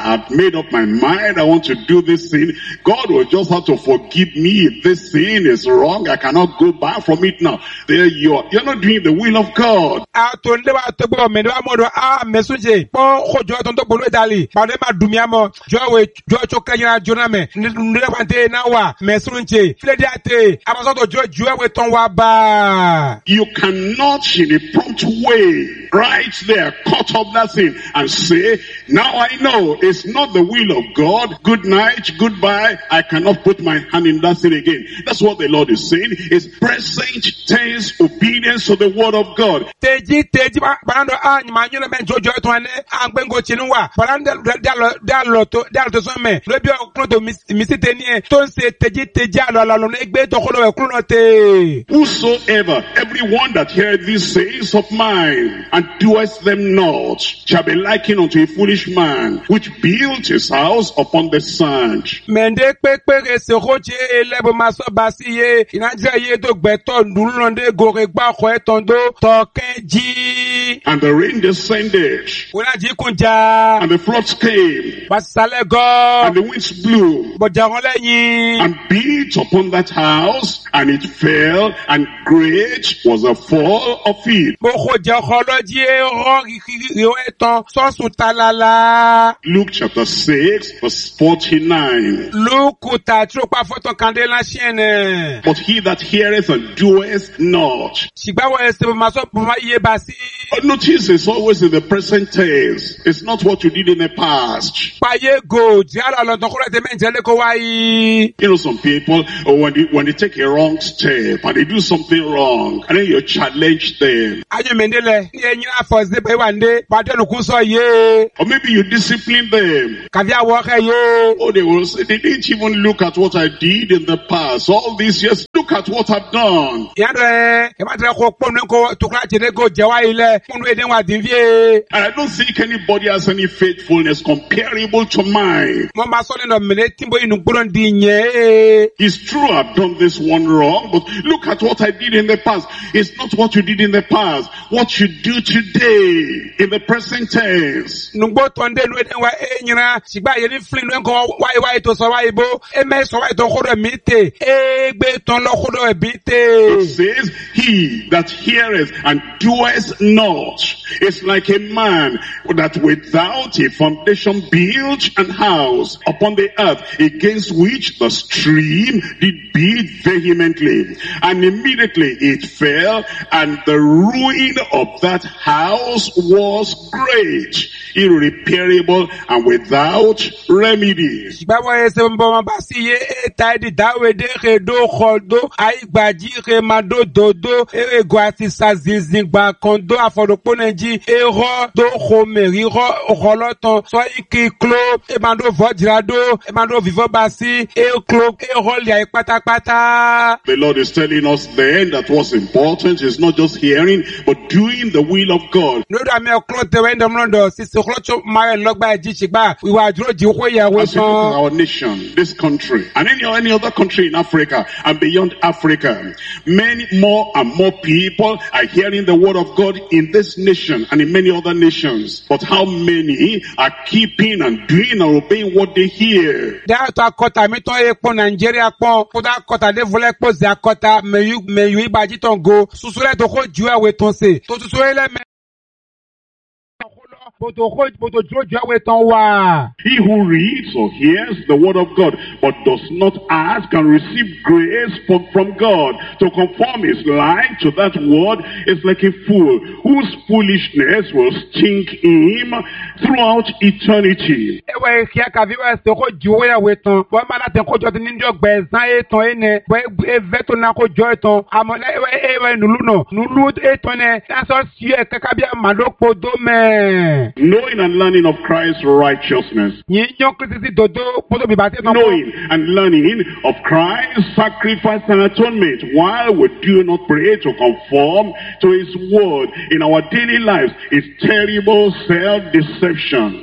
have made up my mind, I want to do this sin, God will just have to forgive me if this sin is wrong. I cannot go back from it now. There you are. You're not doing the will of God. You cannot in a prompt way right there cut off that sin and say, now I know it's not the will of God. Good night, goodbye. I cannot put my hand in that sin again. That's what the Lord is saying. It's present tense obedience to the word of God. Whosoever, everyone that heareth these sayings of mine and doeth them not shall be likened unto a foolish man which built his house upon the sand. And the rain descended, and the floods came, and the winds blew, and beat upon that house, and it fell, and great was the fall of it. Luke chapter six, verse forty-nine. But he that heareth and doeth not. But notice it's always in the present tense. It's not what you did in the past. You know, some people, when they, when they take a wrong step and they do something wrong, and then you challenge them. Or maybe you discipline them. Oh, they will say, they didn't even look at what I did in the past. All these years, look at what I've done. And I don't think anybody has any faithfulness comparable to mine. It's true I've done this one wrong, but look at what I did in the past. It's not what you did in the past. What you do today, in the present tense. It says, he that heareth and doeth not is like a man that without a foundation built an house upon the earth, against which the stream did beat vehemently, and immediately it fell, and the ruin of that house was great, irreparable, and without remedy. The Lord is telling us then that what's important is not just hearing, but doing the will of God. As we look at our nation, this country, and any, any other country in Africa and beyond Africa, many more and more people are hearing the word of God in this nation and in many other nations. But how many are keeping and doing and obeying what they hear? He who reads or hears the word of God, but does not ask and receive grace from God to conform his life to that word, is like a fool whose foolishness will stink him throughout eternity. Knowing and learning of Christ's righteousness. Knowing and learning of Christ's sacrifice and atonement, while we do not pray to conform to his word in our daily lives, is terrible self-deception.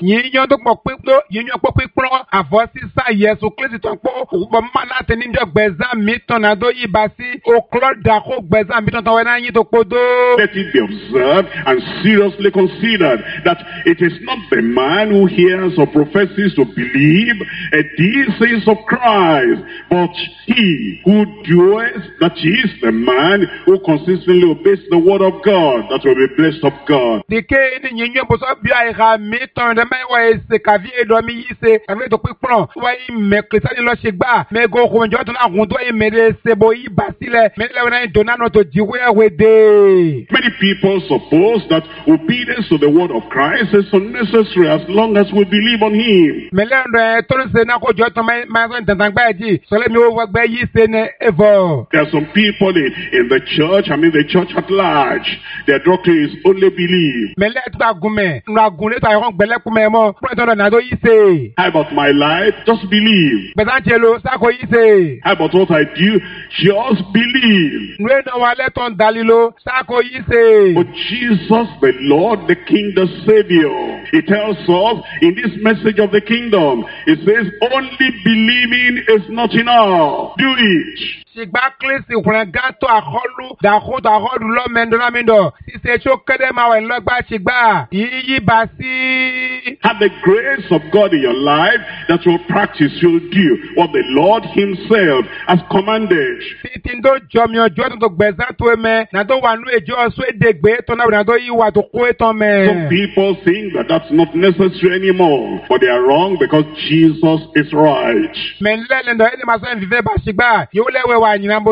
Let it be observed and seriously considered that it is not the man who hears or professes to believe uh, these things of Christ, but he who doeth, that is the man who consistently obeys the word of God, that will be blessed of God. Dike ni nyinyo boso bia ira mi ton de mai wa ese kavi edo mi yise kavi to pipon wa yi me Christian lo shegba me go ko njo to na gun to yi me de sebo yi basile me le na dona no to jiwe wede. Many people suppose that obedience to the word of Christ is unnecessary as long as we believe on him. Me le ndo to se na ko jo to mai ma so ntan gba ji so le mi o wa gba yi se ne evo. There are some people in, in the church, I mean the church at large, their doctrine is only believe. Me le to agume no agunle to ayon gbele ku me mo pro to na do yi se. How about my life? Just believe. Be san chelo sa ko yi se. How about what I do? Just believe. Nwe no wa le ton dalilo sa ko yi se. But Jesus, the Lord, the King, the Savior, he tells us in this message of the kingdom, he says, only believing is not enough. Do it. Sigba klesi kuna gato akolu da khoto akolu lo mendo na mindo si se cho kede ma wa lo gba sigba yi basi. Have the grace of God in your life that will practice, you'll do what the Lord himself has commanded. Tindo jomi ojo to gbeza to me na do wa nu ejo so edegbe to na do yi wa to ko eton me. Some people think that that's not necessary anymore, but they are wrong because Jesus is right. Men le ndo ene ma so vive ba sigba yo lewe I said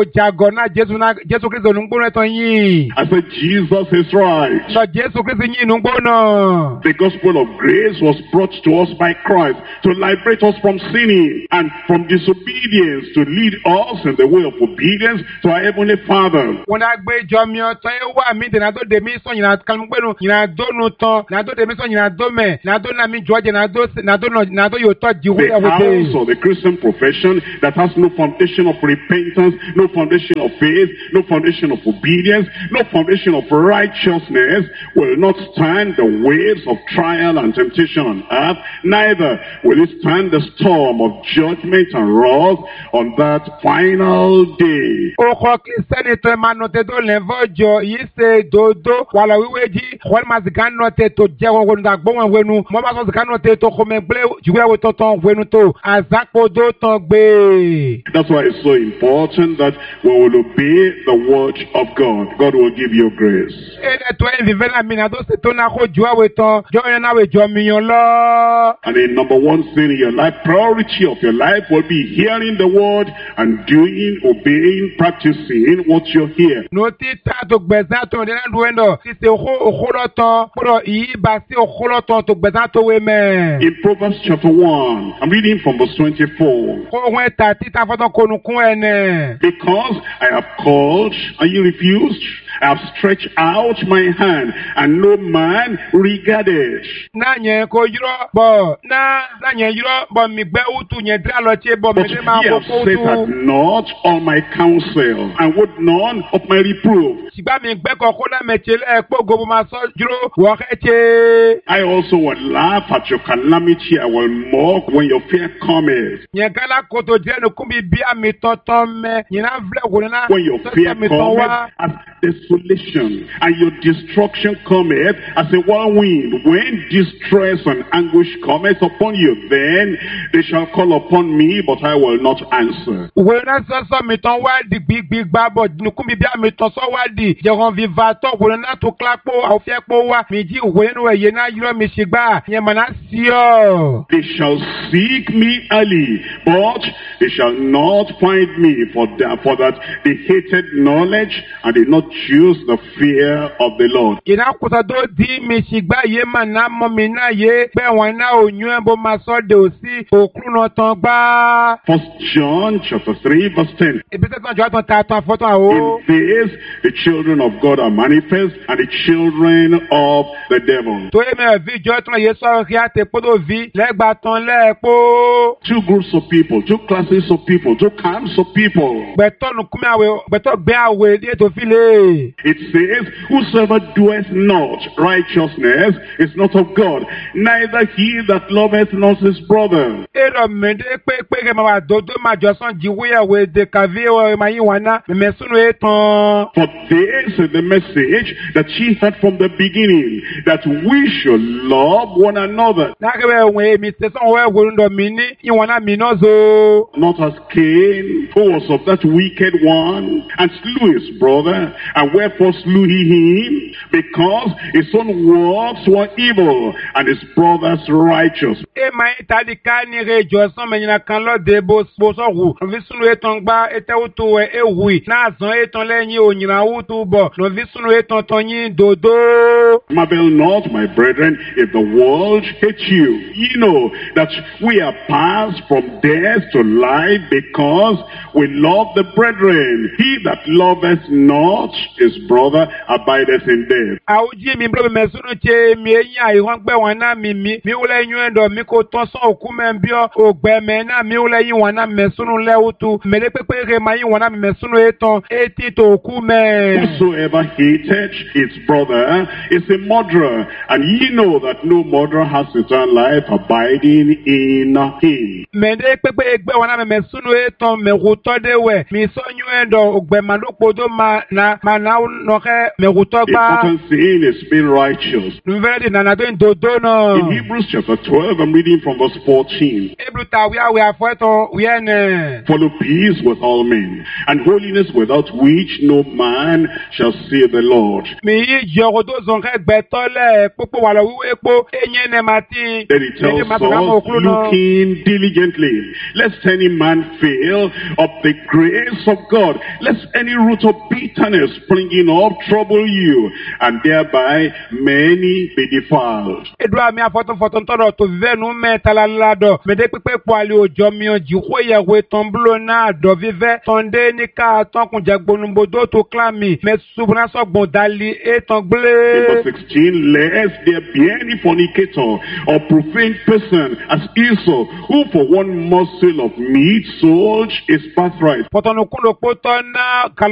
Jesus is right. The gospel of grace was brought to us by Christ to liberate us from sinning and from disobedience, to lead us in the way of obedience to our Heavenly Father. When I gbé jọ mi o tan e wa mi de na do de mi so yin kan gbe nu yin do nu tan na do de mi so yin do me na do na mi joje na do na do na do yo to di we the house of the Christian profession that has no foundation of repentance, no foundation of faith, no foundation of obedience, no foundation of righteousness will not stand the waves of trial and temptation on earth, neither will it stand the storm of judgment and wrath on that final day. Oko Christian to manote do levojo yise dodo wala wiweji khol mazigano te to jewo wonu da gbo won wenu mo ba so zigano te to khomegle juwe wo toton wenu to azako do ton gbe. That's why it's so important that we will obey the word of God. God will give you grace. And the number one thing in your life, priority of your life will be hearing the word and doing, obeying, practicing what you hear. In Proverbs chapter one, I'm reading from verse twenty-four. Because I have called and you refused, I have stretched out my hand and no man regarded. But ye have set at naught all my counsel and would none of my reproof. I also will laugh at your calamity, I will mock when your fear cometh. When your fear cometh as desolation and your destruction cometh as a whirlwind, when distress and anguish cometh upon you, then they shall call upon me, but I will not answer. They shall seek me early, but they shall not find me, for that, for that they hated knowledge and did not choose the fear of the Lord. First John chapter three verse ten. In this, the children of God are manifest and the children of the devil. Two groups of people, two classes of people, two kinds of people. It says, whosoever doeth not righteousness is not of God, neither he that loveth not his brother. Ero mende pe pe ke ma dodo ma josan jiwe we de kavi o ma yiwana me sunu eton. For this is the message that she had from the beginning, that we should love one another. Na ke be we mi se son we worundo mi ni yiwana mi no zo. Not as Cain, who was of that wicked one, and slew his brother. And wherefore slew he him? Because his own works were evil, and his brother's righteous. E ma itadi ka ni re josan me na kan lo de bo bo so wu. No vi sunu eton gba ete utu e wi. Na zon eton leyin onyina utu bo. No vi sunu eton tonyin dodo. Marvel not, my brethren, if the world hates you. Ye know that we are passed from death to life because we love the brethren. He that loveth not his brother abideth in death. Auji mi blo me sunu che mi eyin ai won gbe won na mi mi mi wule yun endo mi ko ton so oku me bio ogbe me na mi wule yin won na me sunu le utu me le pepe re ma yin won na me sunu eton eti to oku me. Whosoever hated his brother is a murderer, and ye know that no murderer has eternal life abiding in him. Me de pepe egbe won na me sunu eton me ruto de we mi so yun endo ogbe ma lo podo ma na ma na no ke me ruto gba. Important sin is being righteous. Nu vere na na do dodo no. In Hebrews chapter twelve, I'm reading from verse fourteen. Ebru ta we we afoto we ene. Follow peace with all men, and holiness without which no man shall see the Lord. Mi joro do zon ke gbe tole popo wa lo wiwe po enye ne mati. Then he tells us, looking diligently, lest any man fail of the grace of God, lest any root of bitterness springing up trouble you, and thereby many be defiled. Edwa mi afoto foto ntoro to venu me talalado me de pepe po ali ojo mi oji ko ye we tomblo na do vive tonde ni ka ton kun jagbonumbodo to clami me subna so gbon dali e ton gle. Verse sixteen, lest there be any fornicator or profane person as Esau, who for one morsel of meat sold his birthright. Foto no kun lo poto na